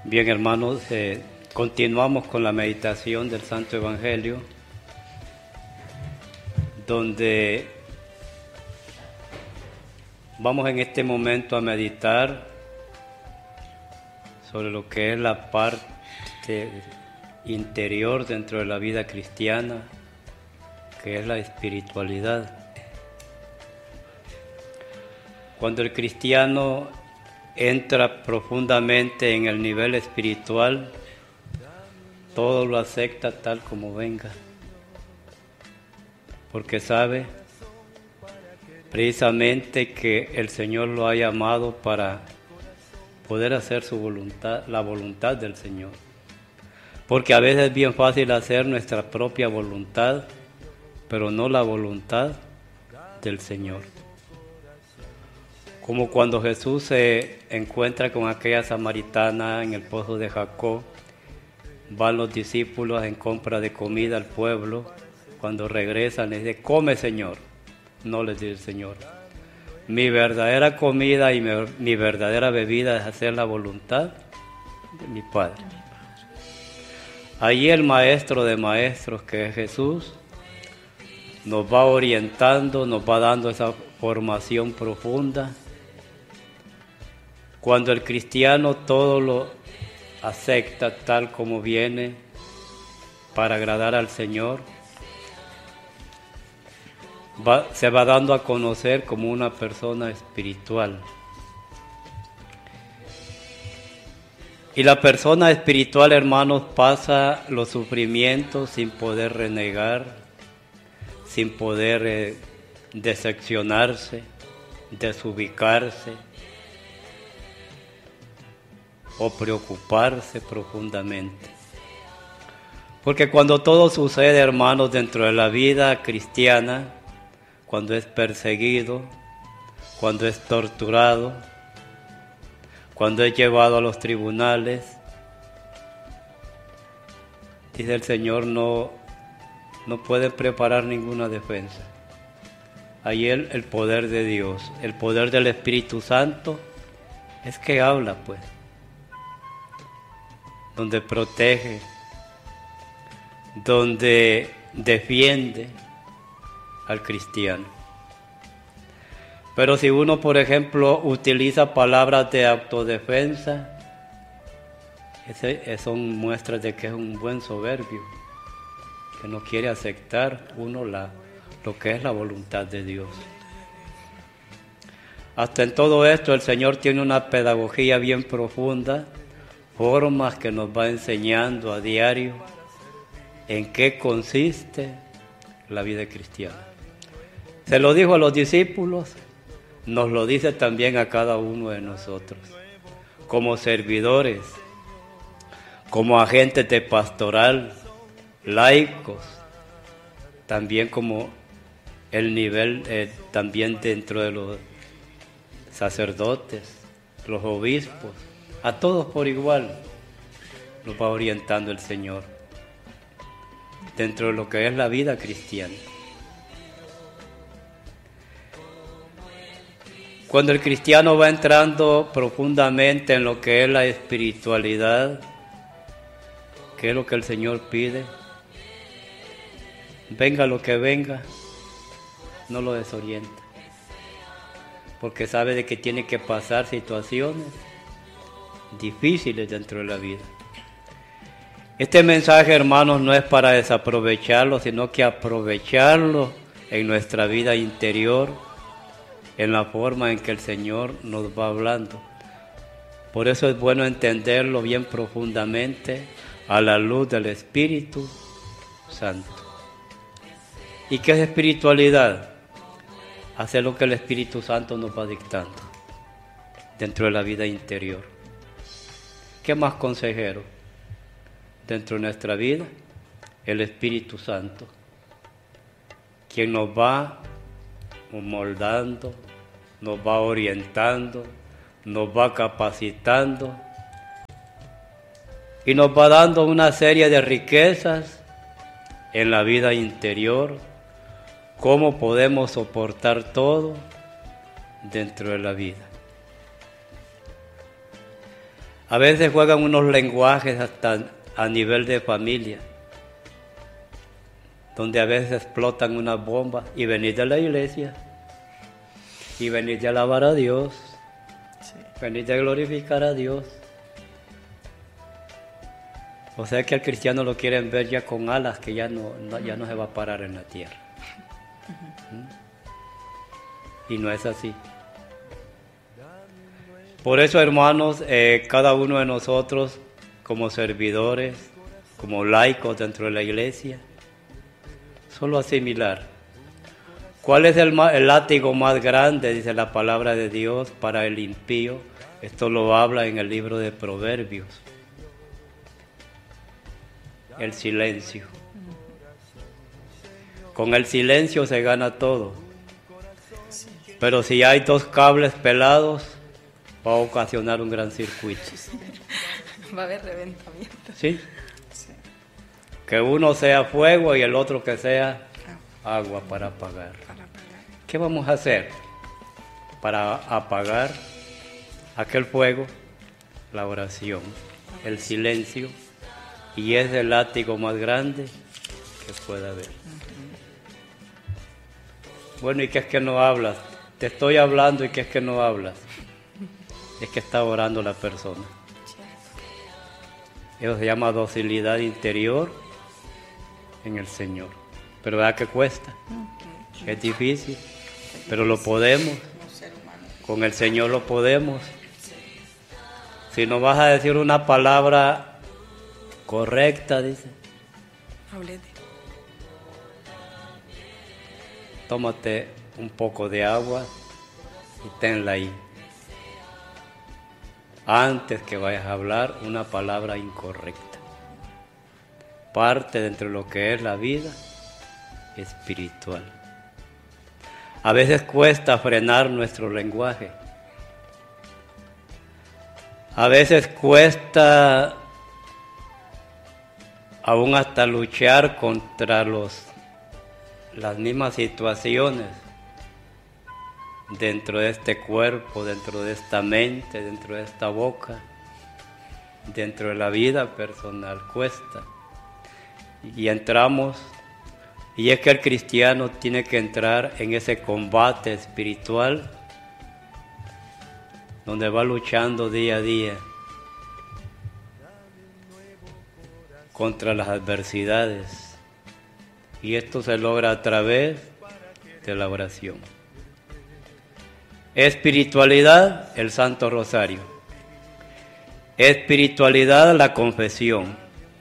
Bien, hermanos, continuamos con la meditación del Santo Evangelio, donde vamos en este momento a meditar sobre lo que es la parte interior dentro de la vida cristiana, que es la espiritualidad. Cuando el cristiano entra profundamente en el nivel espiritual, todo lo acepta tal como venga, porque sabe precisamente que el Señor lo ha llamado para poder hacer su voluntad, la voluntad del Señor. Porque a veces es bien fácil hacer nuestra propia voluntad, pero no la voluntad del Señor. Como cuando Jesús se encuentra con aquella samaritana en el pozo de Jacob, van los discípulos en compra de comida al pueblo. Cuando regresan les dice: come, Señor. No les dice el Señor: mi verdadera comida y mi verdadera bebida es hacer la voluntad de mi Padre. Allí el Maestro de Maestros, que es Jesús, nos va orientando, nos va dando esa formación profunda. Cuando el cristiano todo lo acepta tal como viene para agradar al Señor, se va dando a conocer como una persona espiritual. Y la persona espiritual, hermanos, pasa los sufrimientos sin poder renegar, sin poder decepcionarse, desubicarse o preocuparse profundamente. Porque cuando todo sucede, hermanos, dentro de la vida cristiana, cuando es perseguido, cuando es torturado, cuando es llevado a los tribunales, dice el Señor, no puede preparar ninguna defensa. Ahí el poder de Dios, el poder del Espíritu Santo, es que habla, pues, donde protege, donde defiende al cristiano. Pero si uno, por ejemplo, utiliza palabras de autodefensa, son muestras de que es un buen soberbio, que no quiere aceptar uno lo que es la voluntad de Dios. Hasta en todo esto el Señor tiene una pedagogía bien profunda, formas que nos va enseñando a diario en qué consiste la vida cristiana. Se lo dijo a los discípulos, nos lo dice también a cada uno de nosotros, como servidores, como agentes de pastoral, laicos, también como el nivel también dentro de los sacerdotes, los obispos, a todos por igual nos va orientando el Señor dentro de lo que es la vida cristiana. Cuando el cristiano va entrando profundamente en lo que es la espiritualidad, que es lo que el Señor pide, venga lo que venga, no lo desorienta, porque sabe de que tiene que pasar situaciones difíciles dentro de la vida. Este mensaje, hermanos, no es para desaprovecharlo, sino que aprovecharlo en nuestra vida interior, en la forma en que el Señor nos va hablando. Por eso es bueno entenderlo bien profundamente a la luz del Espíritu Santo. ¿Y qué es espiritualidad? Hacer lo que el Espíritu Santo nos va dictando dentro de la vida interior. ¿Qué más consejero dentro de nuestra vida? El Espíritu Santo, quien nos va moldando, nos va orientando, nos va capacitando y nos va dando una serie de riquezas en la vida interior, cómo podemos soportar todo dentro de la vida. A veces juegan unos lenguajes hasta a nivel de familia, donde a veces explotan unas bombas y venir de la iglesia, y venir de alabar a Dios, venir de glorificar a Dios. O sea que al cristiano lo quieren ver ya con alas, que ya no se va a parar en la tierra. Y no es así. Por eso, hermanos, cada uno de nosotros, como servidores, como laicos dentro de la iglesia, solo asimilar. ¿Cuál es el látigo más grande, dice la palabra de Dios, para el impío? Esto lo habla en el libro de Proverbios. El silencio. Con el silencio se gana todo. Pero si hay dos cables pelados, va a ocasionar un gran circuito. Va a haber reventamiento. ¿Sí? Que uno sea fuego y el otro que sea agua para apagar. ¿Qué vamos a hacer para apagar aquel fuego? La oración, el silencio, y es el látigo más grande que pueda haber. Bueno, ¿y qué es que no hablas? Te estoy hablando y ¿qué es que no hablas? Es que está orando la persona. Eso se llama docilidad interior en el Señor. Pero ¿verdad que cuesta? Es difícil, pero lo podemos. Con el Señor lo podemos. Si no vas a decir una palabra correcta, dice, tómate un poco de agua y tenla ahí, antes que vayas a hablar una palabra incorrecta. Parte dentro de lo que es la vida espiritual. A veces cuesta frenar nuestro lenguaje. A veces cuesta aún hasta luchar contra las mismas situaciones dentro de este cuerpo, dentro de esta mente, dentro de esta boca, dentro de la vida personal. Cuesta. Y entramos, y es que el cristiano tiene que entrar en ese combate espiritual donde va luchando día a día contra las adversidades, y esto se logra a través de la oración. Espiritualidad, el Santo Rosario. Espiritualidad, la confesión.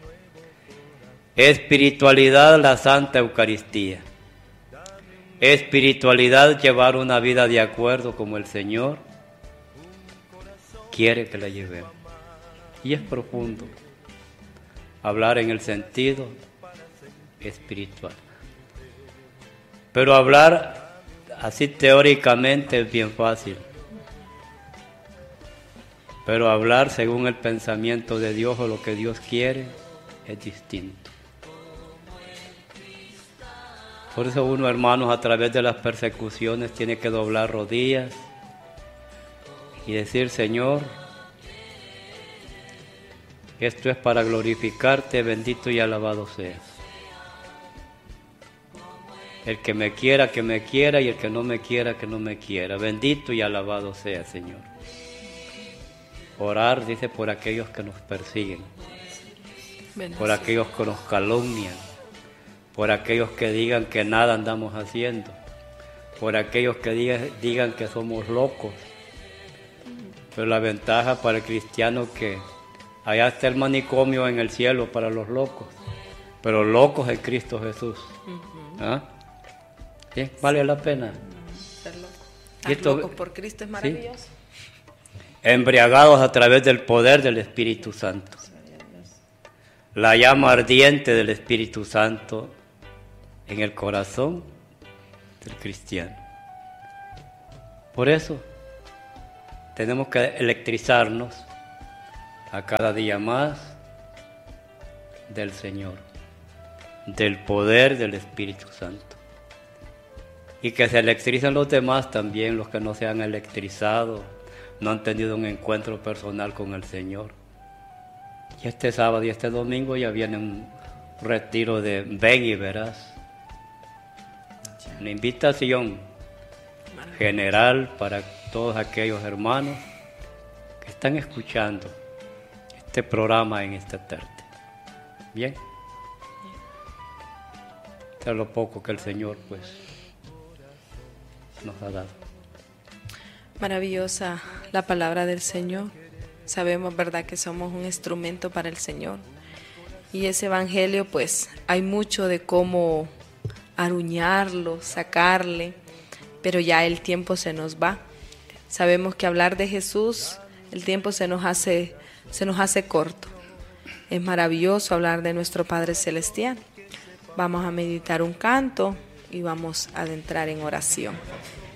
Espiritualidad, la Santa Eucaristía. Espiritualidad, llevar una vida de acuerdo como el Señor quiere que la llevemos. Y es profundo hablar en el sentido espiritual. Pero hablar así teóricamente es bien fácil. Pero hablar según el pensamiento de Dios o lo que Dios quiere es distinto. Por eso uno, hermanos, a través de las persecuciones tiene que doblar rodillas y decir: Señor, esto es para glorificarte, bendito y alabado seas. El que me quiera, y el que no me quiera, que no me quiera. Bendito y alabado sea, Señor. Orar, dice, por aquellos que nos persiguen, por aquellos que nos calumnian, por aquellos que digan que nada andamos haciendo, por aquellos que digan que somos locos. Pero la ventaja para el cristiano que allá está el manicomio en el cielo para los locos, pero locos en Cristo Jesús. ¿Ah? ¿Sí? ¿Vale la pena? Ser loco. Estar locos por Cristo es maravilloso. ¿Sí? Embriagados a través del poder del Espíritu Santo. La llama ardiente del Espíritu Santo en el corazón del cristiano. Por eso tenemos que electrizarnos a cada día más del Señor, del poder del Espíritu Santo. Y que se electricen los demás también, los que no se han electrizado, no han tenido un encuentro personal con el Señor. Y este sábado y este domingo ya viene un retiro de Ven y Verás. Una invitación general para todos aquellos hermanos que están escuchando este programa en esta tarde. Bien. Esto es lo poco que el Señor pues nos ha dado. Maravillosa la palabra del Señor. Sabemos, ¿verdad?, que somos un instrumento para el Señor. Y ese evangelio, pues, hay mucho de cómo aruñarlo, sacarle, pero ya el tiempo se nos va. Sabemos que hablar de Jesús, el tiempo se nos hace corto. Es maravilloso hablar de nuestro Padre Celestial. Vamos a meditar un canto y vamos a adentrar en oración.